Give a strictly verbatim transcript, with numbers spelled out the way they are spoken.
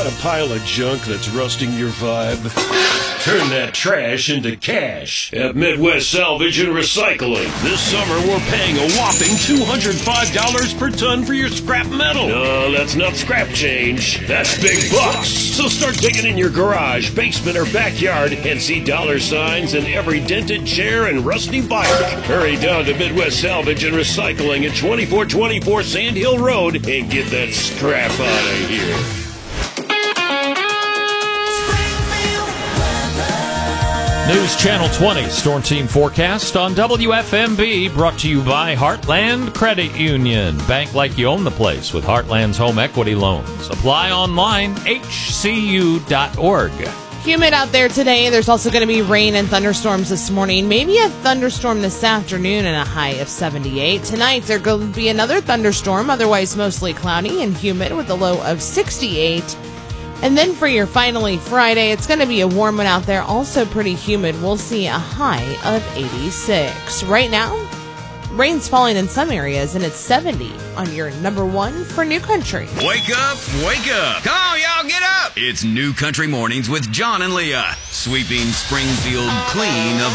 Got a pile of junk that's rusting your vibe? Turn that trash into cash at Midwest Salvage and Recycling. This summer, we're paying a whopping two hundred five dollars per ton for your scrap metal. No, that's not scrap change. That's big bucks. So start digging in your garage, basement, or backyard and see dollar signs in every dented chair and rusty bike. Hurry down to Midwest Salvage and Recycling at twenty-four twenty-four Sand Hill Road and get that scrap out of here. News Channel twenty Storm Team Forecast on W F M B, brought to you by Heartland Credit Union. Bank like you own the place with Heartland's home equity loans. Apply online, H C U dot org. Humid out there today. There's also going to be rain and thunderstorms this morning. Maybe a thunderstorm this afternoon and a high of seventy-eight. Tonight, there's going to be another thunderstorm, otherwise mostly cloudy and humid with a low of sixty-eight. And then for your finally Friday, it's going to be a warm one out there, also pretty humid. We'll see a high of eighty-six. Right now, rain's falling in some areas, and it's seventy on your number one for New Country. Wake up, wake up. Come on, y'all, get up. It's New Country Mornings with John and Leah, sweeping Springfield clean of